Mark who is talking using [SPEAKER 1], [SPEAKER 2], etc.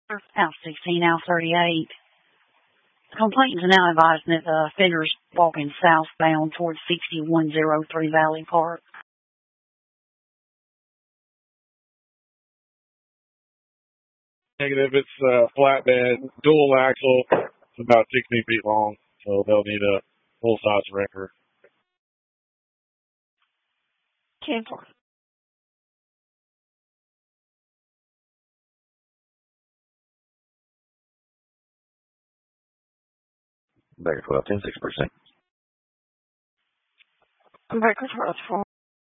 [SPEAKER 1] Out 16, out 38. Complainants are now advising that the offenders walking southbound towards 6103 Valley Park.
[SPEAKER 2] Negative, it's flatbed, dual axle. It's about 16 feet long, so they'll need a full-size wrecker.
[SPEAKER 1] 10-4.
[SPEAKER 3] Baker 12, 10-6%.
[SPEAKER 1] Baker 12-4.